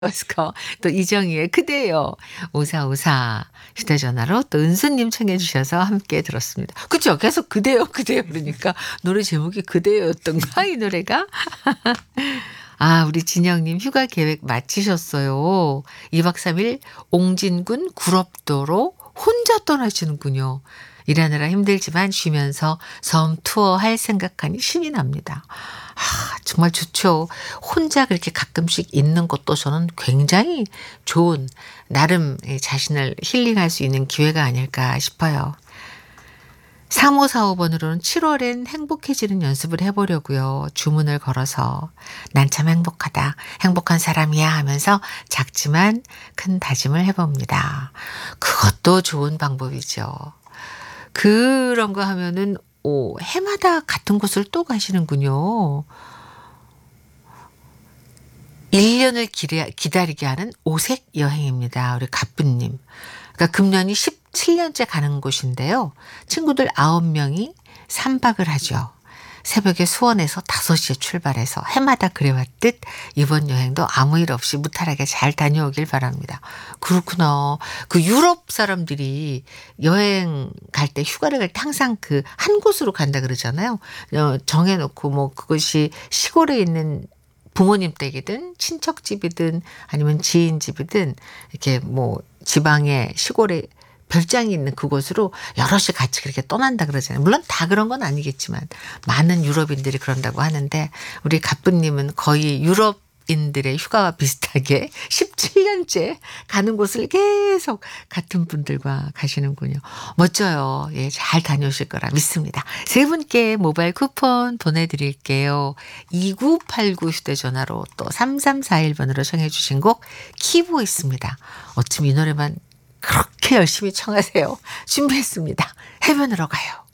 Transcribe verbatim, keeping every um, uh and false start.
버스커 또 이정희의 그대여 오사오사 휴대전화로 또 은수님 청해 주셔서 함께 들었습니다. 그죠? 계속 그대여 그대여 그러니까 노래 제목이 그대여였던가 이 노래가? 아 우리 진영님 휴가 계획 마치셨어요. 이 박 삼 일 옹진군 구럽도로 혼자 떠나시는군요. 일하느라 힘들지만 쉬면서 섬 투어할 생각하니 신이 납니다. 아, 정말 좋죠. 혼자 그렇게 가끔씩 있는 것도 저는 굉장히 좋은 나름 자신을 힐링할 수 있는 기회가 아닐까 싶어요. 삼오사오 번으로는 칠월엔 행복해지는 연습을 해보려고요. 주문을 걸어서 난 참 행복하다. 행복한 사람이야 하면서 작지만 큰 다짐을 해봅니다. 그것도 좋은 방법이죠. 그런 거 하면은 오, 해마다 같은 곳을 또 가시는군요. 일 년을 기래, 기다리게 하는 오색 여행입니다. 우리 가쁘님. 그러니까 금년이 십칠 년째 가는 곳인데요. 친구들 아홉 명이 삼 박을 하죠. 새벽에 수원에서 다섯 시에 출발해서 해마다 그래왔듯 이번 여행도 아무 일 없이 무탈하게 잘 다녀오길 바랍니다. 그렇구나. 그 유럽 사람들이 여행 갈 때 휴가를 갈 때 항상 그 한 곳으로 간다 그러잖아요. 어, 정해놓고 뭐 그것이 시골에 있는 부모님 댁이든 친척집이든 아니면 지인집이든 이렇게 뭐 지방에 시골에 별장이 있는 그곳으로 여럿이 같이 그렇게 떠난다 그러잖아요. 물론 다 그런 건 아니겠지만 많은 유럽인들이 그런다고 하는데 우리 가쁘님은 거의 유럽인들의 휴가와 비슷하게 십칠 년째 가는 곳을 계속 같은 분들과 가시는군요. 멋져요. 예, 잘 다녀오실 거라 믿습니다. 세 분께 모바일 쿠폰 보내드릴게요. 이구팔구 휴대전화로 또 삼삼사일 번으로 청해 주신 곡 키보 있습니다. 어쩜 이 노래만 그렇게 열심히 청하세요. 준비했습니다. 해변으로 가요.